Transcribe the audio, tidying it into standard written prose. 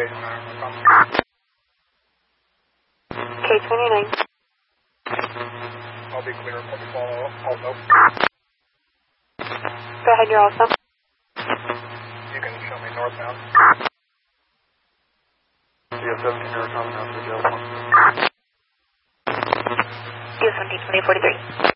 K29. I'll be clear. I'll be follow. Also. Go ahead, you're also. You can show me northbound. CS 17 Arizona, now to the Delta 1. CS 17, 2043.